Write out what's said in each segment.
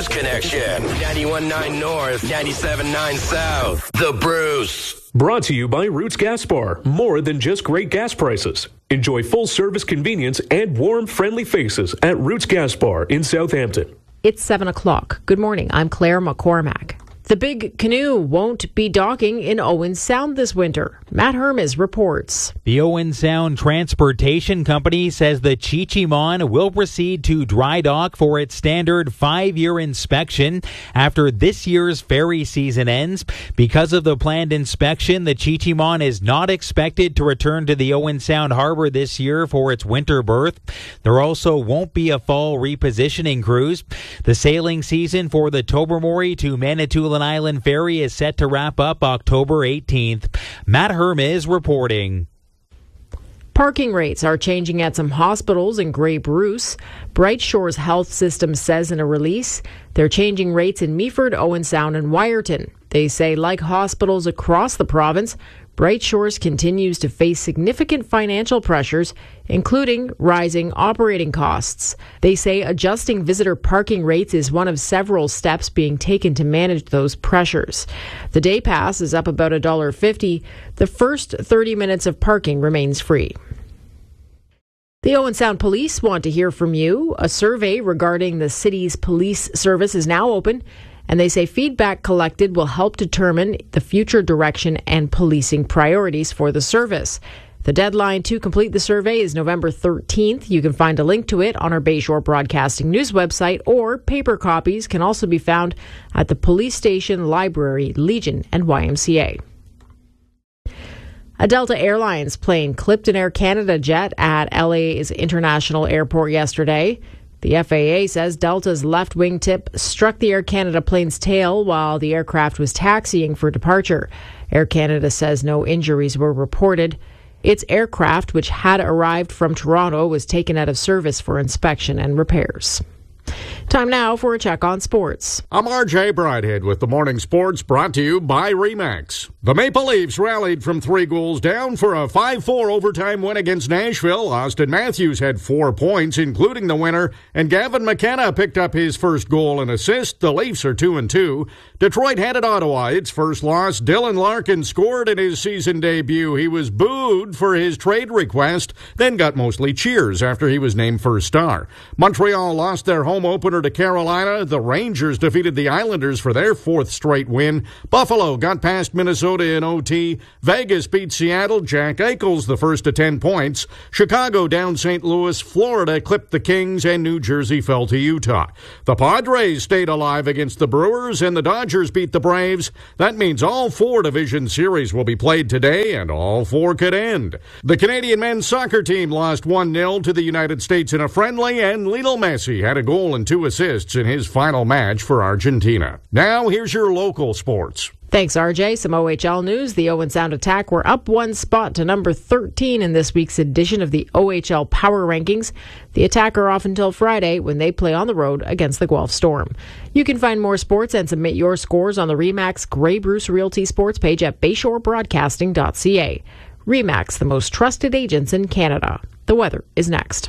News Connection. 91.9 North, 97.9 South. The Bruce. Brought to you by Roots Gas Bar. More than just great gas prices. Enjoy full service convenience and warm, friendly faces at Roots Gas Bar in Southampton. It's 7 o'clock. Good morning. I'm Claire McCormack. The Big Canoe won't be docking in Owen Sound this winter. Matt Hermes reports. The Owen Sound Transportation Company says the Chi-Chi-Mon will proceed to dry dock for its standard 5-year inspection after this year's ferry season ends. Because of the planned inspection, the Chi-Chi-Mon is not expected to return to the Owen Sound Harbor this year for its winter berth. There also won't be a fall repositioning cruise. The sailing season for the Tobermory to Manitoulin Island Ferry is set to wrap up October 18th. Matt Hermes reporting. Parking rates are changing at some hospitals in Grey Bruce. Bright Shores Health System says in a release they're changing rates in Meaford, Owen Sound, and Wyerton. They say, like hospitals across the province, Bright Shores continues to face significant financial pressures, including rising operating costs. They say adjusting visitor parking rates is one of several steps being taken to manage those pressures. The day pass is up about $1.50. The first 30 minutes of parking remains free. The Owen Sound Police want to hear from you. A survey regarding the city's police service is now open, and they say feedback collected will help determine the future direction and policing priorities for the service. The deadline to complete the survey is November 13th. You can find a link to it on our Bayshore Broadcasting News website, or paper copies can also be found at the police station, library, Legion, and YMCA. A Delta Airlines plane clipped an Air Canada jet at LA's International Airport yesterday. The FAA says Delta's left wingtip struck the Air Canada plane's tail while the aircraft was taxiing for departure. Air Canada says no injuries were reported. Its aircraft, which had arrived from Toronto, was taken out of service for inspection and repairs. Time now for a check on sports. I'm RJ Bridehead with the Morning Sports, brought to you by RE/MAX. The Maple Leafs rallied from 3 goals down for a 5-4 overtime win against Nashville. Austin Matthews had 4 points, including the winner, and Gavin McKenna picked up his first goal and assist. The Leafs are 2-2. Detroit headed Ottawa its first loss. Dylan Larkin scored in his season debut. He was booed for his trade request, then got mostly cheers after he was named first star. Montreal lost their home opener to Carolina. The Rangers defeated the Islanders for their 4th straight win. Buffalo got past Minnesota in OT. Vegas beat Seattle. Jack Eichels the first to 10 points. Chicago downed St. Louis. Florida clipped the Kings, and New Jersey fell to Utah. The Padres stayed alive against the Brewers, and the Dodgers beat the Braves. That means all 4 division series will be played today, and all 4 could end. The Canadian men's soccer team lost 1-0 to the United States in a friendly, and Lionel Messi had a goal and 2 assists in his final match for Argentina. Now, here's your local sports. Thanks, RJ. Some OHL news. The Owen Sound Attack were up 1 spot to number 13 in this week's edition of the OHL Power Rankings. The Attack are off until Friday when they play on the road against the Guelph Storm. You can find more sports and submit your scores on the RE/MAX Grey Bruce Realty Sports page at BayshoreBroadcasting.ca. RE/MAX, the most trusted agents in Canada. The weather is next.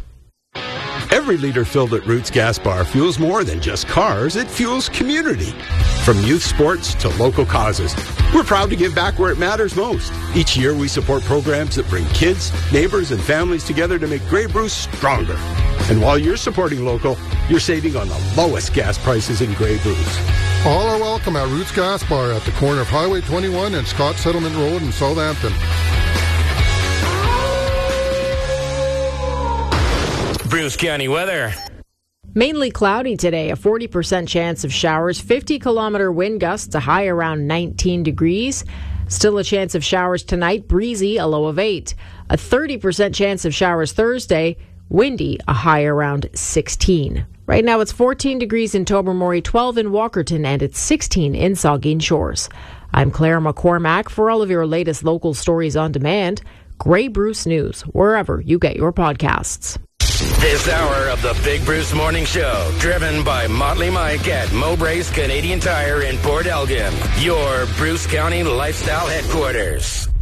Every liter filled at Roots Gas Bar fuels more than just cars. It fuels community. From youth sports to local causes, we're proud to give back where it matters most. Each year, we support programs that bring kids, neighbors, and families together to make Grey Bruce stronger. And while you're supporting local, you're saving on the lowest gas prices in Grey Bruce. All are welcome at Roots Gas Bar at the corner of Highway 21 and Scott Settlement Road in Southampton. Bruce County weather. Mainly cloudy today, a 40% chance of showers, 50-kilometer wind gusts, a high around 19 degrees. Still a chance of showers tonight, breezy, a low of 8. A 30% chance of showers Thursday, windy, a high around 16. Right now it's 14 degrees in Tobermory, 12 in Walkerton, and it's 16 in Saugeen Shores. I'm Claire McCormack. For all of your latest local stories on demand, Grey Bruce News, wherever you get your podcasts. This hour of the Big Bruce Morning Show, driven by Motley Mike at Mowbray's Canadian Tire in Port Elgin, your Bruce County lifestyle headquarters.